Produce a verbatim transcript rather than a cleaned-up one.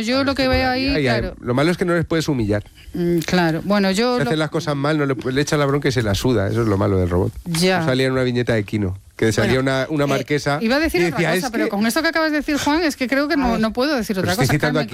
yo lo que veo ahí, y, claro. Lo malo es que no les puedes humillar. Mm, claro, bueno, yo... Si lo... hacen las cosas mal, no le, le echa la bronca y se la suda. Eso es lo malo del robot. Ya. No salía en una viñeta de Kino, que salía bueno, una, una marquesa... Eh, iba a decir y otra decía, cosa, es pero que... con esto que acabas de decir, Juan, es que creo que no, no puedo decir pero otra estoy cosa. citando Carmen,